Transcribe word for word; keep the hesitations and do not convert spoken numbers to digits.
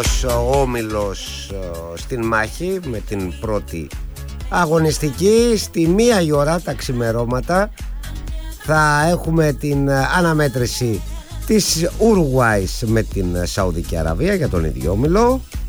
αυτός ο όμιλος στην μάχη με την πρώτη αγωνιστική. Στη μία η ώρα τα ξημερώματα θα έχουμε την αναμέτρηση της Ουρουάης με την Σαουδική Αραβία για τον ίδιο όμιλο.